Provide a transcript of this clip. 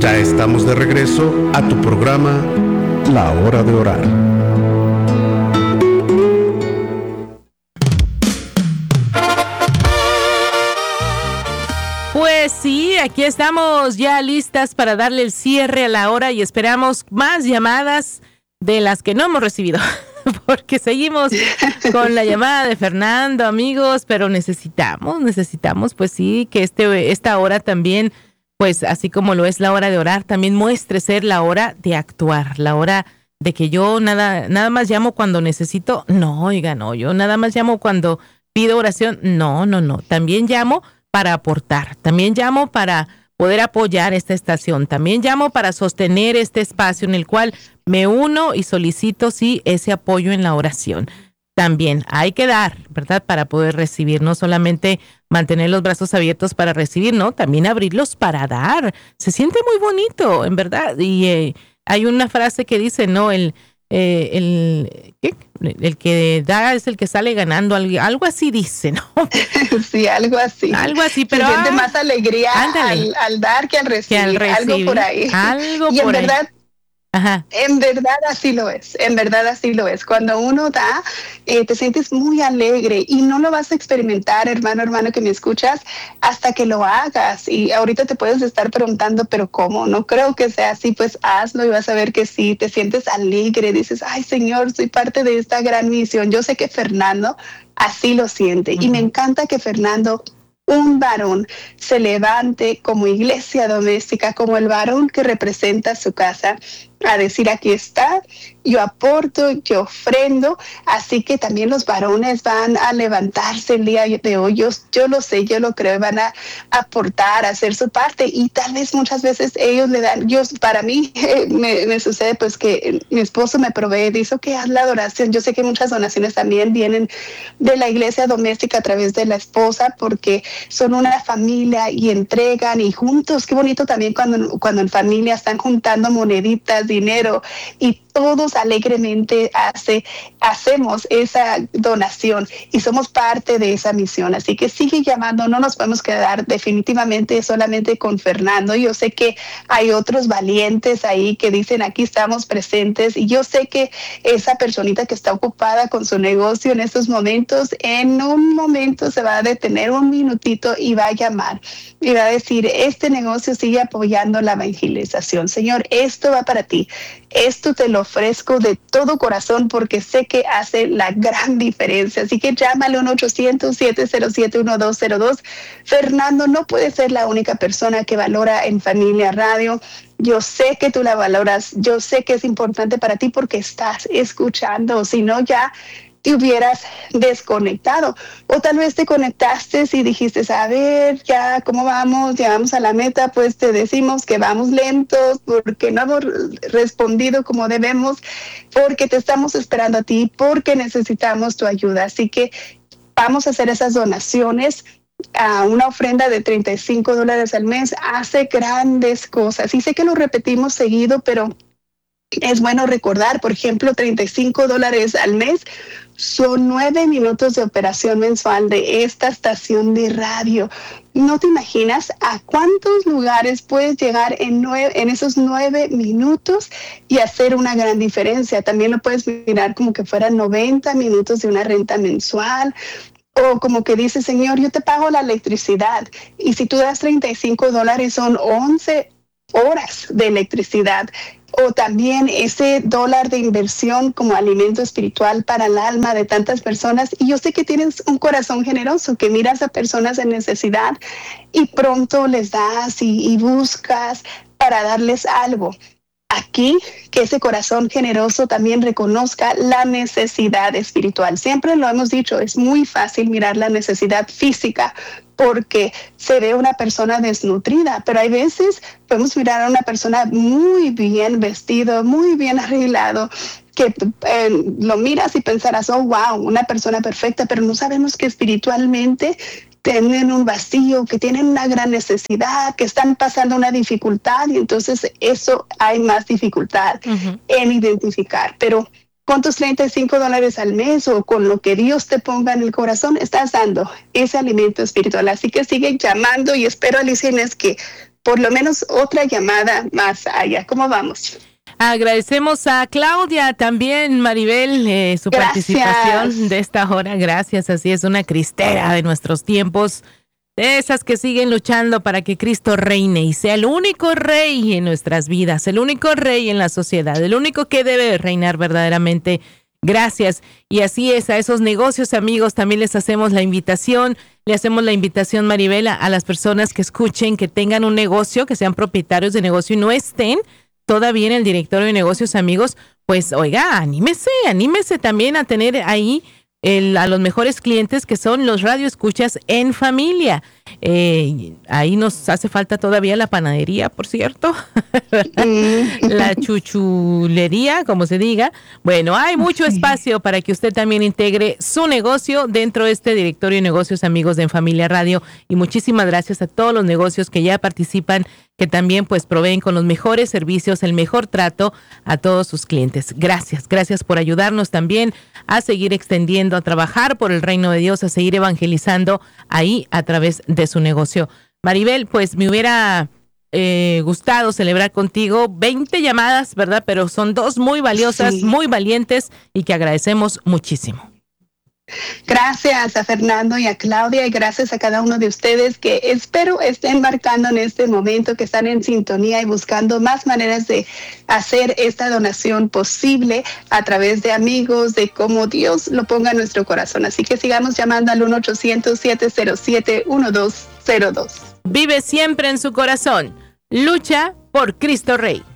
Ya estamos de regreso a tu programa La Hora de Orar. Pues sí, aquí estamos ya listas para darle el cierre a la hora y esperamos más llamadas de las que no hemos recibido, porque seguimos con la llamada de Fernando, amigos, pero necesitamos, pues sí, que esta hora también, pues así como lo es la hora de orar, también muestre ser la hora de actuar, la hora de que yo nada más llamo cuando necesito, no, oiga, no, yo nada más llamo cuando pido oración, no, también llamo para aportar, también llamo para poder apoyar esta estación, también llamo para sostener este espacio en el cual me uno y solicito, sí, ese apoyo en la oración. También hay que dar, ¿verdad? Para poder recibir, no solamente mantener los brazos abiertos para recibir, no, también abrirlos para dar. Se siente muy bonito, en verdad. Y hay una frase que dice, ¿no? El que da es el que sale ganando, algo así dice, ¿no? Sí, algo así. Algo así, pero se siente más alegría al dar que al recibir. Algo por ahí. Algo y por en verdad, ahí. Ajá. En verdad así lo es, Cuando uno da, te sientes muy alegre y no lo vas a experimentar, hermano que me escuchas, hasta que lo hagas. Y ahorita te puedes estar preguntando, pero ¿cómo? No creo que sea así, pues hazlo y vas a ver que sí, te sientes alegre, dices, ay Señor, soy parte de esta gran misión. Yo sé que Fernando así lo siente y me encanta que Fernando, un varón, se levante como iglesia doméstica, como el varón que representa su casa, a decir, aquí está, yo aporto, yo ofrendo. Así que también los varones van a levantarse el día de hoy, yo lo sé, yo lo creo, van a aportar, a hacer su parte, y tal vez muchas veces ellos le dan, para mí me sucede pues que mi esposo me provee, dice que haz la donación. Yo sé que muchas donaciones también vienen de la iglesia doméstica a través de la esposa, porque son una familia y entregan y juntos. Qué bonito también cuando en familia están juntando moneditas, dinero, y todos alegremente hacemos esa donación y somos parte de esa misión. Así que sigue llamando, no nos podemos quedar definitivamente solamente con Fernando. Yo sé que hay otros valientes ahí que dicen, aquí estamos presentes, y yo sé que esa personita que está ocupada con su negocio en estos momentos, en un momento se va a detener un minutito y va a llamar y va a decir, este negocio sigue apoyando la evangelización. Señor, esto va para ti. Esto te lo ofrezco de todo corazón porque sé que hace la gran diferencia. Así que llámale 1-800-707-1202. Fernando no puede ser la única persona que valora en Familia Radio. Yo sé que tú la valoras. Yo sé que es importante para ti porque estás escuchando. Si no, ya te hubieras desconectado, o tal vez te conectaste y dijiste, a ver, ya, ¿cómo vamos? Ya vamos a la meta. Pues te decimos que vamos lentos porque no hemos respondido como debemos, porque te estamos esperando a ti, porque necesitamos tu ayuda. Así que vamos a hacer esas donaciones. Una ofrenda de $35 al mes hace grandes cosas, y sé que lo repetimos seguido, pero es bueno recordar. Por ejemplo, $35 al mes son 9 minutos de operación mensual de esta estación de radio. No te imaginas a cuántos lugares puedes llegar en esos 9 minutos y hacer una gran diferencia. También lo puedes mirar como que fueran 90 minutos de una renta mensual. O como que dice, Señor, yo te pago la electricidad. Y si tú das $35, son 11 horas de electricidad. O también ese $1 de inversión como alimento espiritual para el alma de tantas personas. Y yo sé que tienes un corazón generoso, que miras a personas en necesidad y pronto les das y buscas para darles algo. Aquí, que ese corazón generoso también reconozca la necesidad espiritual. Siempre lo hemos dicho, es muy fácil mirar la necesidad física porque se ve una persona desnutrida, pero hay veces podemos mirar a una persona muy bien vestido, muy bien arreglado, que lo miras y pensarás, oh, wow, una persona perfecta, pero no sabemos que espiritualmente tienen un vacío, que tienen una gran necesidad, que están pasando una dificultad, y entonces eso hay más dificultad en identificar. Pero con tus $35 al mes o con lo que Dios te ponga en el corazón, estás dando ese alimento espiritual. Así que sigue llamando, y espero, Alicia Inés, que por lo menos otra llamada más allá. ¿Cómo vamos? Agradecemos a Claudia también, Maribel, su participación de esta hora. Gracias, así es, una cristera de nuestros tiempos, de esas que siguen luchando para que Cristo reine y sea el único rey en nuestras vidas, el único rey en la sociedad, el único que debe reinar verdaderamente. Gracias. Y así es, a esos negocios, amigos, también les hacemos la invitación. Le hacemos la invitación, Maribel, a las personas que escuchen, que tengan un negocio, que sean propietarios de negocio y no estén todavía en el directorio de negocios, amigos. Pues, oiga, anímese también a tener ahí a los mejores clientes, que son los radioescuchas en familia. Ahí nos hace falta todavía la panadería, por cierto. La chuchulería, como se diga. Bueno, hay mucho espacio para que usted también integre su negocio dentro de este directorio de negocios, amigos de En Familia Radio. Y muchísimas gracias a todos los negocios que ya participan, que también pues proveen con los mejores servicios, el mejor trato a todos sus clientes. Gracias por ayudarnos también a seguir extendiendo, a trabajar por el reino de Dios, a seguir evangelizando ahí a través de su negocio. Maribel, pues me hubiera gustado celebrar contigo 20 llamadas, ¿verdad? Pero son 2 muy valiosas, muy valientes y que agradecemos muchísimo. Gracias a Fernando y a Claudia, y gracias a cada uno de ustedes que espero estén marcando en este momento, que están en sintonía y buscando más maneras de hacer esta donación posible a través de amigos, de cómo Dios lo ponga en nuestro corazón. Así que sigamos llamando al 1-800-707-1202. Vive siempre en su corazón. Lucha por Cristo Rey.